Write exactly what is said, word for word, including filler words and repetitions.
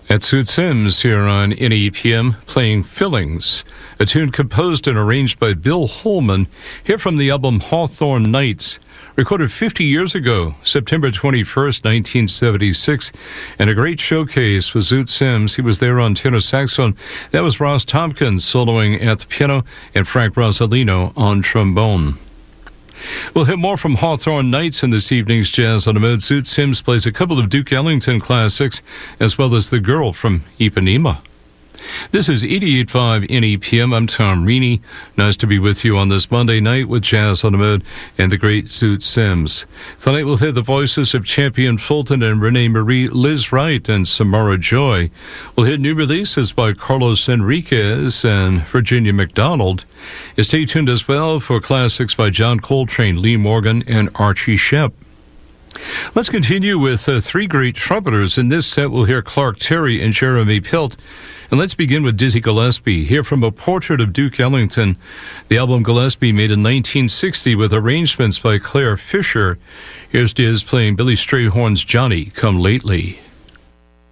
That's Zoot Sims here on N E P M playing Fillings, a tune composed and arranged by Bill Holman, here from the album Hawthorne Nights, recorded fifty years ago, September twenty-first, nineteen seventy-six, and a great showcase with Zoot Sims. He was there on tenor saxophone. That was Ross Tompkins soloing at the piano and Frank Rosalino on trombone. We'll hear more from Hawthorne Nights in this evening's Jazz on the Mode. Zoot Sims plays a couple of Duke Ellington classics, as well as The Girl from Ipanema. This is eighty-eight point five N E P M. I'm Tom Reaney. Nice to be with you on this Monday night with Jazz on the Mode and the great Zoot Sims. Tonight we'll hear the voices of Champion Fulton and Renee Marie, Liz Wright, and Samara Joy. We'll hear new releases by Carlos Enriquez and Virginia McDonald. And stay tuned as well for classics by John Coltrane, Lee Morgan, and Archie Shepp. Let's continue with uh, three great trumpeters. In this set, we'll hear Clark Terry and Jeremy Pilt. And let's begin with Dizzy Gillespie, here from A Portrait of Duke Ellington, the album Gillespie made in nineteen sixty with arrangements by Claire Fisher. Here's Diz playing Billy Strayhorn's Johnny Come Lately.